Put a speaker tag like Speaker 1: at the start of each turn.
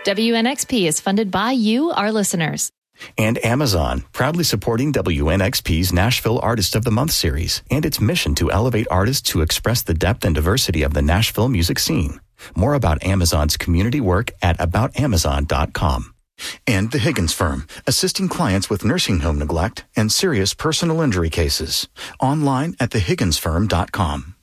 Speaker 1: WNXP is funded by you, our listeners.
Speaker 2: And Amazon, proudly supporting WNXP's Nashville Artist of the Month series and its mission to elevate artists to express the depth and diversity of the Nashville music scene. More about Amazon's community work at aboutamazon.com. And The Higgins Firm, assisting clients with nursing home neglect and serious personal injury cases. Online at thehigginsfirm.com.